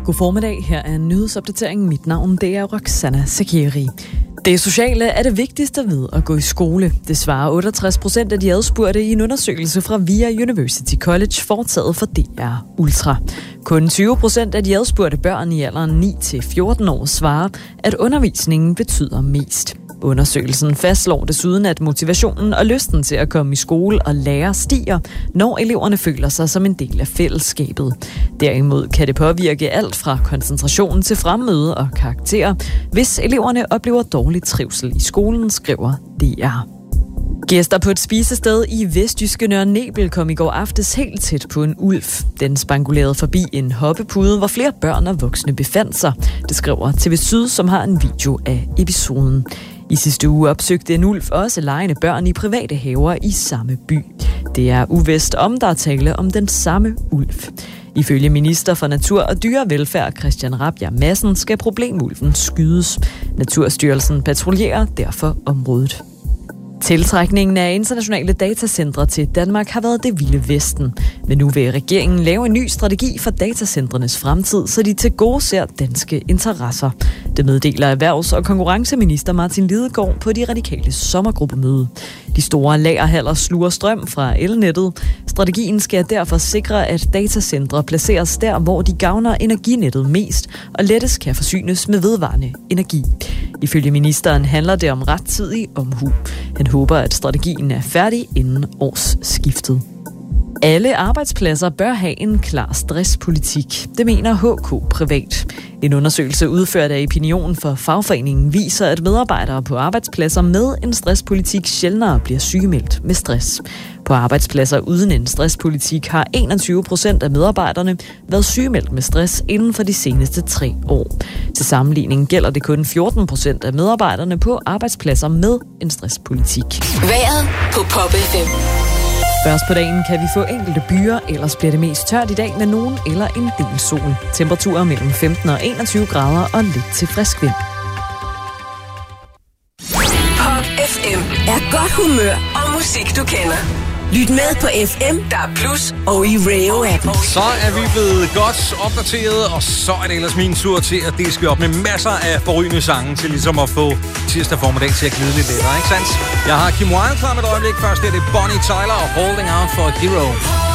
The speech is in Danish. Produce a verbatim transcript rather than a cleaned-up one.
God formiddag, her er en nyhedsopdatering. Mit navn det er Roxana Sakiri. Det sociale er det vigtigste ved at gå i skole. Det svarer otteogtres procent af de adspurgte i en undersøgelse fra VIA University College foretaget for D R Ultra. Kun tyve procent af de adspurgte børn i alderen ni til fjorten år svarer, at undervisningen betyder mest. Undersøgelsen fastslår desuden, at motivationen og lysten til at komme i skole og lære stiger, når eleverne føler sig som en del af fællesskabet. Derimod kan det påvirke alt fra koncentrationen til fremmøde og karakterer, hvis eleverne oplever dårlig trivsel i skolen, skriver D R. Gæster på et spisested i vestjyske Nørre Nebel kom i går aftes helt tæt på en ulv. Den spangulerede forbi en hoppepude, hvor flere børn og voksne befandt sig. Det skriver T V Syd, som har en video af episoden. I sidste uge opsøgte en ulv også legende børn i private haver i samme by. Det er uvist, om der er tale om den samme ulv. Ifølge minister for Natur og Dyrevelfærd Christian Rabjerg Madsen skal problemulven skydes. Naturstyrelsen patruljerer derfor området. Tiltrækningen af internationale datacentre til Danmark har været det vilde vesten. Men nu vil regeringen lave en ny strategi for datacentrenes fremtid, så de tilgodeser danske interesser. Det meddeler erhvervs- og konkurrenceminister Martin Lidegaard på de radikale sommergruppemøde. De store lagerhaller sluger strøm fra elnettet. Strategien skal derfor sikre, at datacentre placeres der, hvor de gavner energinet mest og lettest kan forsynes med vedvarende energi. Ifølge ministeren handler det om rettidig omhu. Han håber, at strategien er færdig inden årsskiftet. Alle arbejdspladser bør have en klar stresspolitik. Det mener H K Privat. En undersøgelse udført af Opinion for fagforeningen viser, at medarbejdere på arbejdspladser med en stresspolitik sjældnere bliver sygemeldt med stress. På arbejdspladser uden en stresspolitik har enogtyve procent af medarbejderne været sygemeldt med stress inden for de seneste tre år. Til sammenligning gælder det kun fjorten procent af medarbejderne på arbejdspladser med en stresspolitik. Vejret på Pop F M. Først på dagen kan vi få enkelte byer, ellers bliver det mest tørt i dag med nogen eller en del sol. Temperaturer mellem femten og enogtyve grader og lidt til frisk vind. Pop F M er godt humør og musik, du kender. Lyt med på F M, der er plus, og i Rayo-appen. Så er vi blevet godt opdateret, og så er det ellers min tur til at diske op med masser af forrygende sange til ligesom at få tirsdag formiddag til at glide lidt lettere, ikke sandt? Jeg har Kim Wilde klar med et øjeblik. Først er det Bonnie Tyler og Holding Out for a Hero.